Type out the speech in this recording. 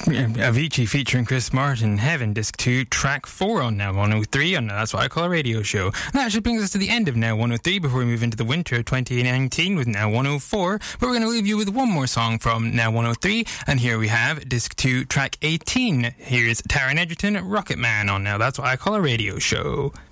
Avicii featuring Chris Martin, Heaven, Disc 2, Track 4 on Now 103 on That's What I Call a Radio Show. And that actually brings us to the end of Now 103 before we move into the winter of 2019 with Now 104. But we're going to leave you with one more song from Now 103. And here we have Disc 2, Track 18. Here's Taron Egerton, Rocket Man on Now That's What I Call a Radio Show.